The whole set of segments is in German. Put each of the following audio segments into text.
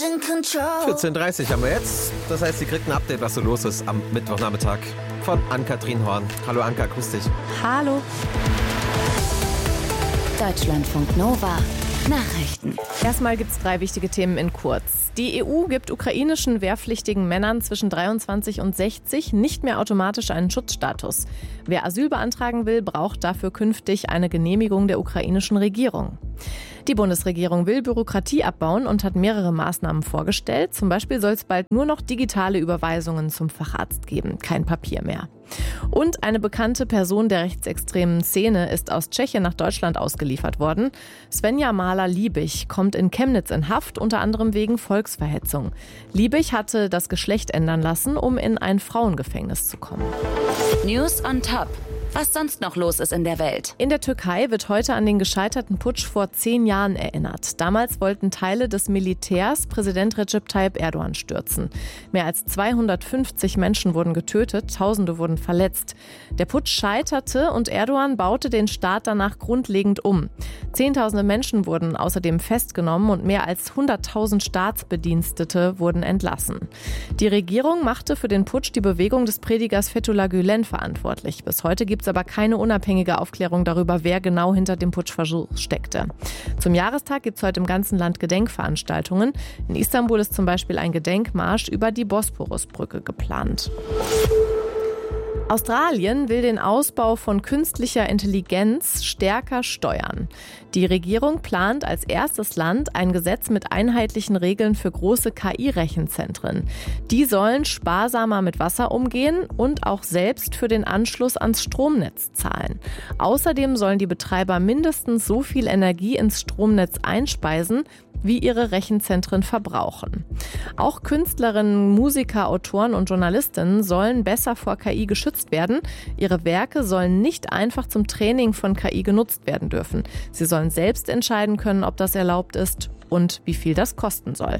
14:30 haben wir jetzt. Das heißt, Sie kriegt ein Update, was so los ist am Mittwochnachmittag von Ann-Kathrin Horn. Hallo Anka, grüß dich. Hallo. Deutschlandfunk Nova. Nachrichten. Erstmal gibt es 3 wichtige Themen in kurz. Die EU gibt ukrainischen wehrpflichtigen Männern zwischen 23 und 60 nicht mehr automatisch einen Schutzstatus. Wer Asyl beantragen will, braucht dafür künftig eine Genehmigung der ukrainischen Regierung. Die Bundesregierung will Bürokratie abbauen und hat mehrere Maßnahmen vorgestellt. Zum Beispiel soll es bald nur noch digitale Überweisungen zum Facharzt geben, kein Papier mehr. Und eine bekannte Person der rechtsextremen Szene ist aus Tschechien nach Deutschland ausgeliefert worden. Svenja Mahler-Liebig kommt in Chemnitz in Haft, unter anderem wegen Volksverhetzung. Liebig hatte das Geschlecht ändern lassen, um in ein Frauengefängnis zu kommen. News on Top. Was sonst noch los ist in der Welt. In der Türkei wird heute an den gescheiterten Putsch vor 10 Jahren erinnert. Damals wollten Teile des Militärs Präsident Recep Tayyip Erdogan stürzen. Mehr als 250 Menschen wurden getötet, Tausende wurden verletzt. Der Putsch scheiterte und Erdogan baute den Staat danach grundlegend um. Zehntausende Menschen wurden außerdem festgenommen und mehr als 100.000 Staatsbedienstete wurden entlassen. Die Regierung machte für den Putsch die Bewegung des Predigers Fethullah Gülen verantwortlich. Bis heute gibt es aber keine unabhängige Aufklärung darüber, wer genau hinter dem Putschversuch steckte. Zum Jahrestag gibt es heute im ganzen Land Gedenkveranstaltungen. In Istanbul ist zum Beispiel ein Gedenkmarsch über die Bosporusbrücke geplant. Australien will den Ausbau von künstlicher Intelligenz stärker steuern. Die Regierung plant als erstes Land ein Gesetz mit einheitlichen Regeln für große KI-Rechenzentren. Die sollen sparsamer mit Wasser umgehen und auch selbst für den Anschluss ans Stromnetz zahlen. Außerdem sollen die Betreiber mindestens so viel Energie ins Stromnetz einspeisen, wie ihre Rechenzentren verbrauchen. Auch Künstlerinnen, Musiker, Autoren und Journalistinnen sollen besser vor KI geschützt werden. Ihre Werke sollen nicht einfach zum Training von KI genutzt werden dürfen. Sie sollen selbst entscheiden können, ob das erlaubt ist und wie viel das kosten soll.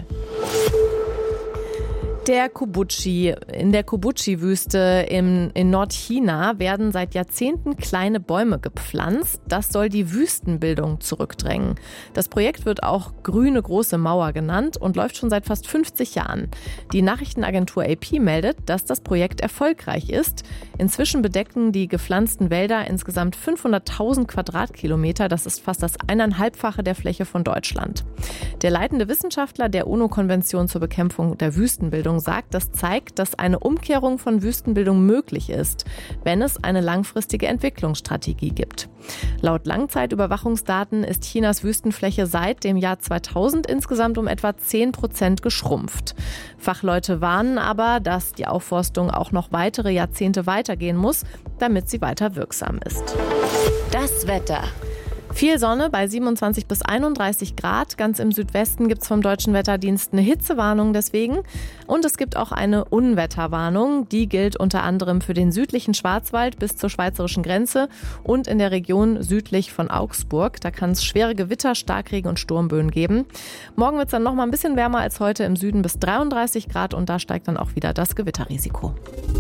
In der Kibbutzchi-Wüste in Nordchina werden seit Jahrzehnten kleine Bäume gepflanzt. Das soll die Wüstenbildung zurückdrängen. Das Projekt wird auch Grüne Große Mauer genannt und läuft schon seit fast 50 Jahren. Die Nachrichtenagentur AP meldet, dass das Projekt erfolgreich ist. Inzwischen bedecken die gepflanzten Wälder insgesamt 500.000 Quadratkilometer. Das ist fast das 1,5-fache der Fläche von Deutschland. Der leitende Wissenschaftler der UNO-Konvention zur Bekämpfung der Wüstenbildung sagt, das zeigt, dass eine Umkehrung von Wüstenbildung möglich ist, wenn es eine langfristige Entwicklungsstrategie gibt. Laut Langzeitüberwachungsdaten ist Chinas Wüstenfläche seit dem Jahr 2000 insgesamt um etwa 10% geschrumpft. Fachleute warnen aber, dass die Aufforstung auch noch weitere Jahrzehnte weitergehen muss, damit sie weiter wirksam ist. Das Wetter. Viel Sonne bei 27 bis 31 Grad. Ganz im Südwesten gibt es vom Deutschen Wetterdienst eine Hitzewarnung deswegen. Und es gibt auch eine Unwetterwarnung. Die gilt unter anderem für den südlichen Schwarzwald bis zur schweizerischen Grenze und in der Region südlich von Augsburg. Da kann es schwere Gewitter, Starkregen und Sturmböen geben. Morgen wird es dann noch mal ein bisschen wärmer als heute, im Süden bis 33 Grad. Und da steigt dann auch wieder das Gewitterrisiko.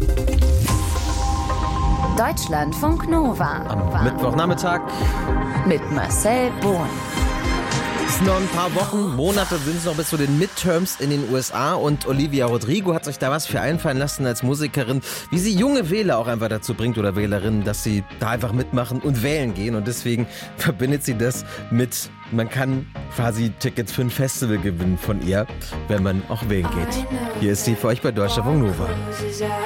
Deutschlandfunk Nova. Am Mittwochnachmittag. Mit Marcel Bohn. Es sind noch ein paar Wochen, Monate sind es noch bis zu den Midterms in den USA und Olivia Rodrigo hat sich da was für einfallen lassen als Musikerin, wie sie junge Wähler auch einfach dazu bringt oder Wählerinnen, dass sie da einfach mitmachen und wählen gehen und deswegen verbindet sie das mit, man kann quasi Tickets für ein Festival gewinnen von ihr, wenn man auch wählen geht. Hier ist sie für euch bei Deutschlandfunk Nova.